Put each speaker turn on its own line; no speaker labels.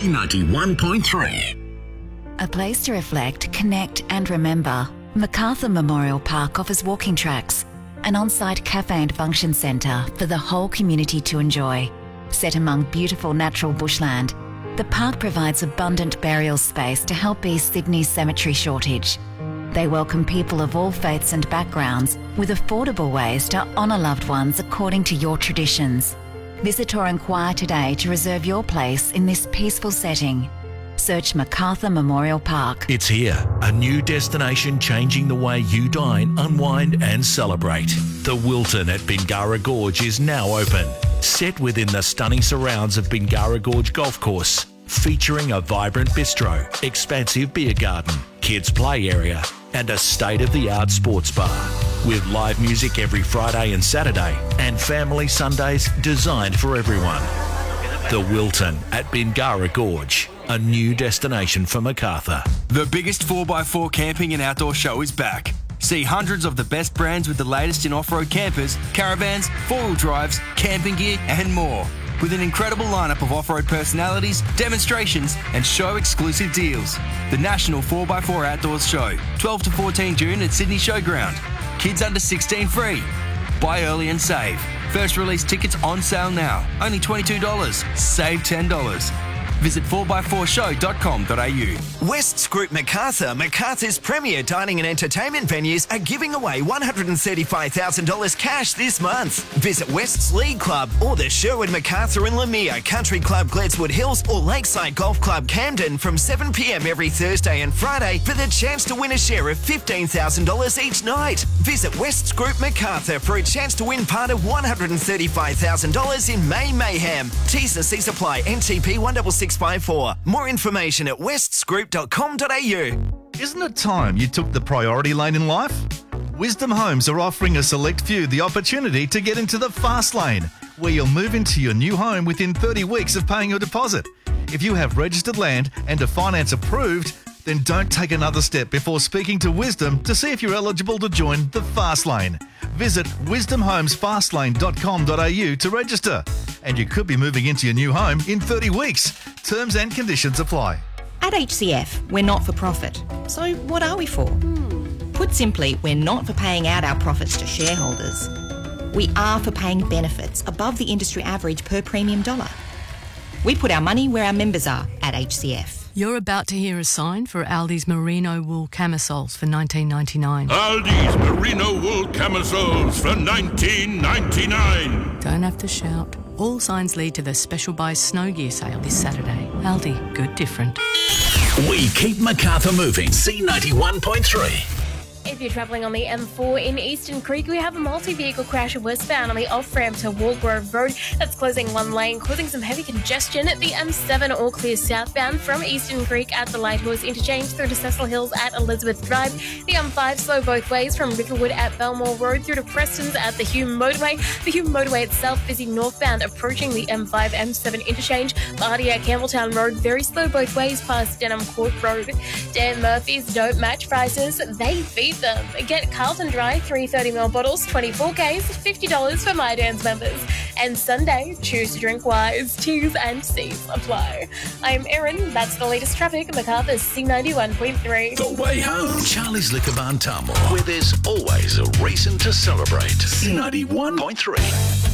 C91.3.
A place to reflect, connect and remember. MacArthur Memorial Park offers walking tracks, an on-site cafe and function centre for the whole community to enjoy. Set among beautiful natural bushland, the park provides abundant burial space to help ease Sydney's cemetery shortage. They welcome people of all faiths and backgrounds with affordable ways to honour loved ones according to your traditions. Visit or inquire today to reserve your place in this peaceful setting. Search MacArthur Memorial Park.
It's here, a new destination changing the way you dine, unwind and celebrate. The Wilton at Bingara Gorge is now open. Set within the stunning surrounds of Bingara Gorge Golf Course, featuring a vibrant bistro, expansive beer garden, kids play area and a state-of-the-art sports bar. With live music every Friday and Saturday and family Sundays designed for everyone. The Wilton at Bingara Gorge, a new destination for MacArthur.
The biggest 4x4 camping and outdoor show is back. See hundreds of the best brands with the latest in off-road campers, caravans, four-wheel drives, camping gear and more. With an incredible lineup of off-road personalities, demonstrations and show-exclusive deals. The National 4x4 Outdoors Show, 12 to 14 June at Sydney Showground. Kids under 16 free. Buy early and save. First release tickets on sale now. Only $22. Save $10. Visit 4x4show.com.au.
West's Group Macarthur, Macarthur's premier dining and entertainment venues, are giving away $135,000 cash this month. Visit West's League Club or the Sherwood Macarthur and Lamia Country Club Gledswood Hills or Lakeside Golf Club Camden from 7 p.m. every Thursday and Friday for the chance to win a share of $15,000 each night. Visit West's Group Macarthur for a chance to win part of $135,000 in May Mayhem. T's and C's apply. NTP 16654. More information at westsgroup.com.au.
Isn't it time you took the priority lane in life? Wisdom Homes are offering a select few the opportunity to get into the fast lane, where you'll move into your new home within 30 weeks of paying your deposit. If you have registered land and are finance approved, then don't take another step before speaking to Wisdom to see if you're eligible to join the fast lane. Visit wisdomhomesfastlane.com.au to register, and you could be moving into your new home in 30 weeks. Terms and conditions apply.
At HCF, we're not for profit. So what are we for? Put simply, we're not for paying out our profits to shareholders. We are for paying benefits above the industry average per premium dollar. We put our money where our members are at HCF.
You're about to hear a sign for Aldi's merino wool camisoles for $19.99.
Aldi's merino wool camisoles for $19.99.
Don't have to shout. All signs lead to the Special Buy Snow Gear sale this Saturday. Aldi, good different.
We keep MacArthur moving. C91.3.
If you're travelling on the M4 in Eastern Creek, we have a multi-vehicle crash westbound on the off-ramp to Walgrove Road. That's closing one lane, causing some heavy congestion. The M7 all clear southbound from Eastern Creek at the Lighthorse Interchange through to Cecil Hills at Elizabeth Drive. The M5 slow both ways from Riverwood at Belmore Road through to Preston's at the Hume Motorway. The Hume Motorway itself busy northbound approaching the M5 M7 interchange. Bardia at Campbelltown Road very slow both ways past Denham Court Road. Dan Murphy's don't match prices, they feed them. Get Carlton Dry 330ml bottles, 24Ks, $50 for My Dan's members. And Sunday, choose to drink wise. T's and C's apply. I'm Erin. That's the latest traffic. MacArthur's C91.3.
The way home. Charlie's Liquor Barn Tamworth, where there's always a reason to celebrate. C91.3.